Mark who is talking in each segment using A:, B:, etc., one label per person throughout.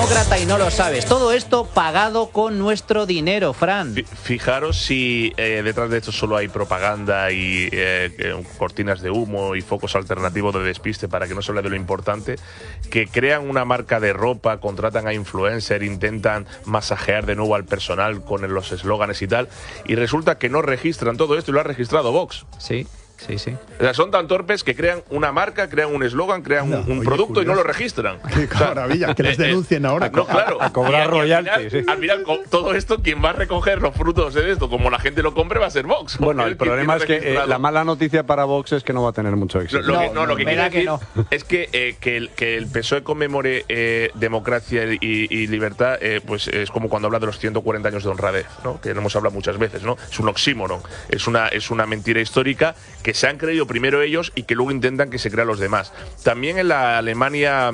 A: demócrata y no lo sabes. Todo esto pagado con nuestro dinero, Fran.
B: Fijaros si detrás de esto solo hay propaganda y cortinas de humo y focos alternativos de despiste para que no se hable de lo importante, que crean una marca de ropa, contratan a influencer, intentan masajear de nuevo al personal con los eslóganes y tal, y resulta que no registran todo esto y lo ha registrado Vox.
A: Sí. Sí, sí.
B: O sea, son tan torpes que crean una marca, crean un eslogan, crean un producto y no lo registran.
C: Qué maravilla, que les denuncien ahora.
B: No, claro.
D: A cobrar royalties.
B: Al final, con todo esto, quien va a recoger los frutos de esto, como la gente lo compre, va a ser Vox.
D: Bueno, el problema es que la mala noticia para Vox es que no va a tener mucho éxito.
B: Lo que quiero decir es que el PSOE conmemore democracia y libertad, pues es como cuando habla de los 140 años de honradez, ¿no? Que no hemos hablado muchas veces, ¿no? Es un oxímoron, es una mentira histórica que se han creído primero ellos y que luego intentan que se crean los demás. También en la Alemania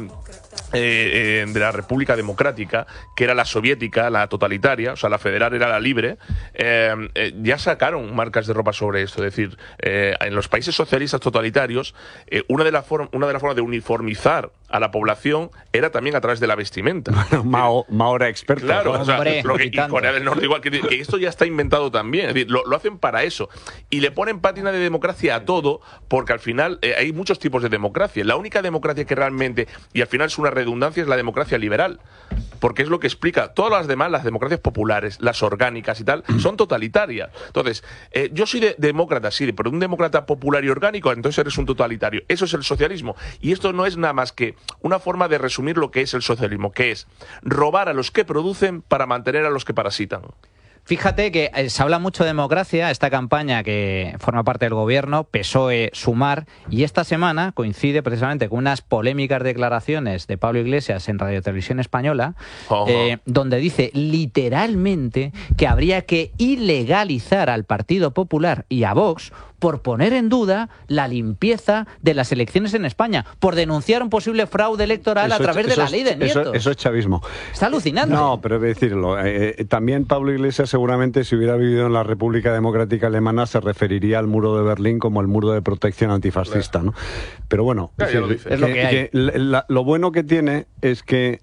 B: de la República Democrática, que era la soviética, la totalitaria, o sea, la federal era la libre, ya sacaron marcas de ropa sobre esto. Es decir, en los países socialistas totalitarios, una de las formas de uniformizar a la población era también a través de la vestimenta.
D: Bueno, Mao era experto.
B: Claro,
D: ¿no?
B: o sea,
A: Hombre,
B: y Corea del Norte igual, que esto ya está inventado también. Es decir, lo hacen para eso. Y le ponen pátina de democracia a todo, porque al final hay muchos tipos de democracia. La única democracia que realmente, y al final es una redundancia, es la democracia liberal. Porque es lo que explica. Todas las demás, las democracias populares, las orgánicas y tal, son totalitarias. Entonces, yo soy demócrata, sí, pero un demócrata popular y orgánico, entonces eres un totalitario. Eso es el socialismo. Y esto no es nada más que una forma de resumir lo que es el socialismo, que es robar a los que producen para mantener a los que parasitan.
A: Fíjate que se habla mucho de democracia, esta campaña que forma parte del gobierno, PSOE, Sumar, y esta semana coincide precisamente con unas polémicas declaraciones de Pablo Iglesias en Radio Televisión Española, donde dice literalmente que habría que ilegalizar al Partido Popular y a Vox por poner en duda la limpieza de las elecciones en España, por denunciar un posible fraude electoral a través de la ley de Nieto.
D: Eso es chavismo.
A: Está alucinante.
D: No, pero decirlo. También Pablo Iglesias seguramente, si hubiera vivido en la República Democrática Alemana, se referiría al muro de Berlín como el muro de protección antifascista, ¿no? Pero bueno,
B: es
A: lo que hay.
D: Lo bueno que tiene es que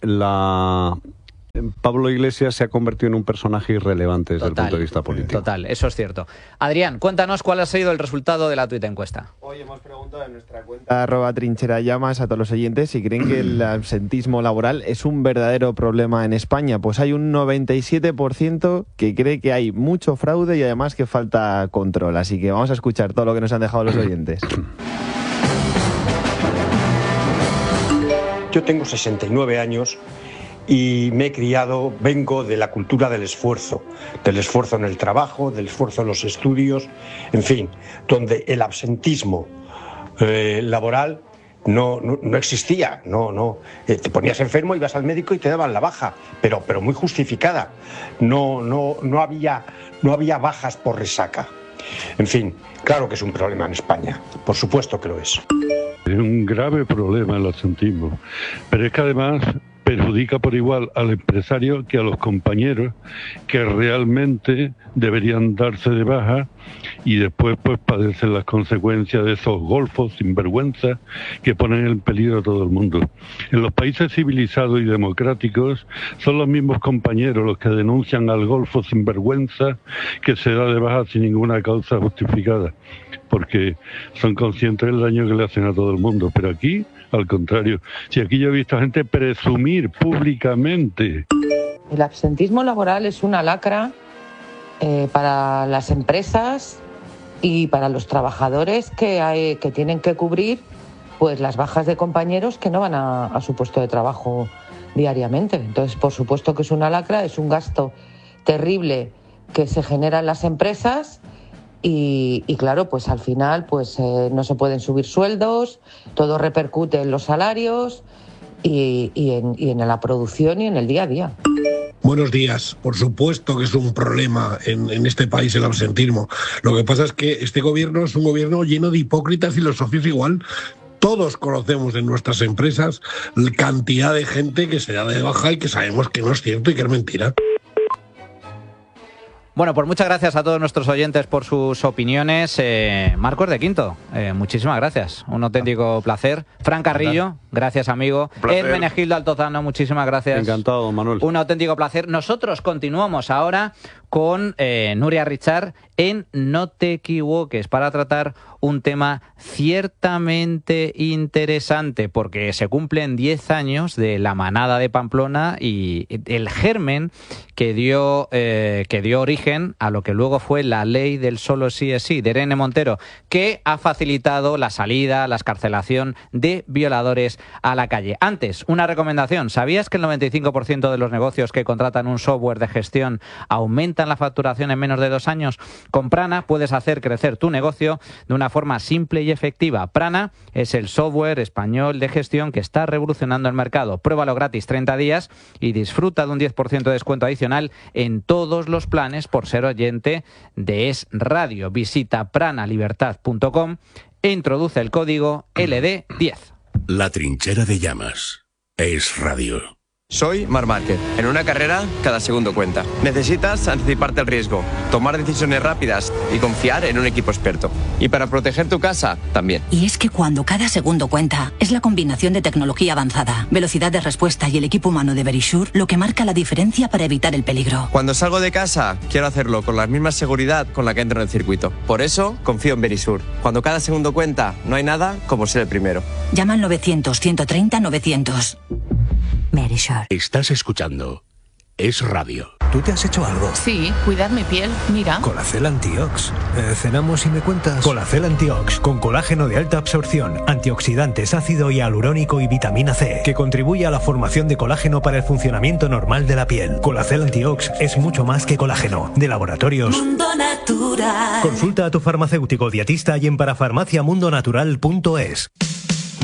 D: Pablo Iglesias se ha convertido en un personaje irrelevante desde el punto de vista político.
A: Total, eso es cierto. Adrián, cuéntanos cuál ha sido el resultado de la tuita encuesta.
E: Hoy hemos preguntado en nuestra cuenta @trincherallamas a todos los oyentes si creen que el absentismo laboral es un verdadero problema en España. Pues hay un 97% que cree que hay mucho fraude y además que falta control. Así que vamos a escuchar todo lo que nos han dejado los oyentes.
F: Yo tengo 69 años y me he criado, vengo de la cultura del esfuerzo en el trabajo, del esfuerzo en los estudios, en fin, donde el absentismo laboral no existía, te ponías enfermo, ibas al médico y te daban la baja, pero muy justificada, no había bajas por resaca. En fin, claro que es un problema en España, por supuesto que lo es.
G: Es un grave problema el absentismo, pero es que además perjudica por igual al empresario que a los compañeros que realmente deberían darse de baja y después pues padecen las consecuencias de esos golfos sinvergüenza que ponen en peligro a todo el mundo. En los países civilizados y democráticos son los mismos compañeros los que denuncian al golfo sinvergüenza que se da de baja sin ninguna causa justificada, porque son conscientes del daño que le hacen a todo el mundo. Pero aquí, al contrario, si aquí yo he visto a gente presumir públicamente.
H: El absentismo laboral es una lacra para las empresas y para los trabajadores que tienen que cubrir pues las bajas de compañeros que no van a su puesto de trabajo diariamente. Entonces, por supuesto que es una lacra, es un gasto terrible que se genera en las empresas. Y claro, pues al final pues no se pueden subir sueldos, todo repercute en los salarios y en la producción y en el día a día.
I: Buenos días. Por supuesto que es un problema en este país el absentismo. Lo que pasa es que este gobierno es un gobierno lleno de hipócritas y los socios igual. Todos conocemos en nuestras empresas la cantidad de gente que se da de baja y que sabemos que no es cierto y que es mentira.
A: Bueno, pues muchas gracias a todos nuestros oyentes por sus opiniones. Marcos de Quinto, muchísimas gracias. Un auténtico placer. Fran Carrillo, gracias, amigo. Hermenegildo Altozano, muchísimas gracias.
D: Encantado, Manuel.
A: Un auténtico placer. Nosotros continuamos ahora con Nuria Richard en No te equivoques, para tratar un tema ciertamente interesante, porque se cumplen 10 años de la manada de Pamplona y el germen que dio origen a lo que luego fue la ley del solo sí es sí, de Irene Montero, que ha facilitado la salida, la excarcelación de violadores a la calle. Antes, una recomendación. ¿Sabías que el 95% de los negocios que contratan un software de gestión aumentan la facturación en menos de 2 años? Con Prana puedes hacer crecer tu negocio de una forma simple y efectiva. Prana es el software español de gestión que está revolucionando el mercado. Pruébalo gratis 30 días y disfruta de un 10% de descuento adicional en todos los planes por ser oyente de Es Radio. Visita pranalibertad.com e introduce el código LD10.
J: La trinchera de llamas. Es Radio.
K: Soy Marc Márquez. En una carrera, cada segundo cuenta. Necesitas anticiparte al riesgo, tomar decisiones rápidas y confiar en un equipo experto. Y para proteger tu casa, también.
L: Y es que cuando cada segundo cuenta, es la combinación de tecnología avanzada, velocidad de respuesta y el equipo humano de Verisure lo que marca la diferencia para evitar el peligro.
K: Cuando salgo de casa, quiero hacerlo con la misma seguridad con la que entro en el circuito. Por eso, confío en Verisure. Cuando cada segundo cuenta, no hay nada como ser el primero.
L: Llama al 900-130-900. Verisure.
J: Estás escuchando Es Radio.
M: ¿Tú te has hecho algo?
N: Sí, cuidar mi piel, mira.
M: Colacel Antiox. Cenamos y me cuentas. Colacel Antiox, con colágeno de alta absorción, antioxidantes, ácido hialurónico y vitamina C, que contribuye a la formación de colágeno para el funcionamiento normal de la piel. Colacel Antiox es mucho más que colágeno. De Laboratorios
O: Mundo Natural.
M: Consulta a tu farmacéutico dietista y en parafarmaciamundonatural.es.